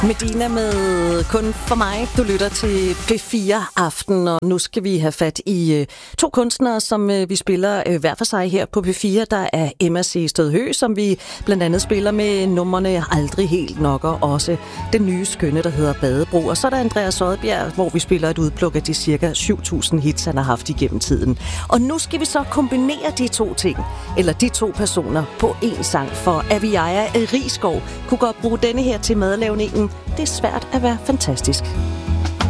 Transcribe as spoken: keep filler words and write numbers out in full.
Medina med Kun for mig. Du lytter til P fire Aften, og nu skal vi have fat i øh, to kunstnere, som øh, vi spiller øh, hver for sig her på P fire. Der er Emma C. Stødhø, som vi blandt andet spiller med numrene Aldrig helt nok, og også den nye skønne, der hedder Badebro. Og så er der Andreas Odbjerg, hvor vi spiller et udpluk af de cirka syv tusind hits, han har haft igennem tiden. Og nu skal vi så kombinere de to ting, eller de to personer, på én sang, for Aviaja Risskov kunne godt bruge denne her til madlavningen. Det er svært at være fantastisk.